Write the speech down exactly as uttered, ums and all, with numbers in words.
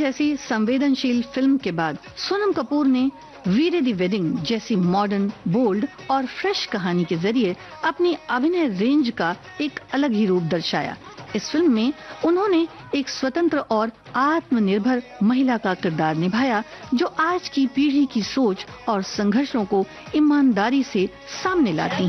जैसी संवेदनशील फिल्म के बाद सोनम कपूर ने वीरे दी वेडिंग जैसी मॉडर्न, बोल्ड और फ्रेश कहानी के जरिए अपनी अभिनय रेंज का एक अलग ही रूप दर्शाया। इस फिल्म में उन्होंने एक स्वतंत्र और आत्मनिर्भर महिला का किरदार निभाया, जो आज की पीढ़ी की सोच और संघर्षों को ईमानदारी से सामने लाती है।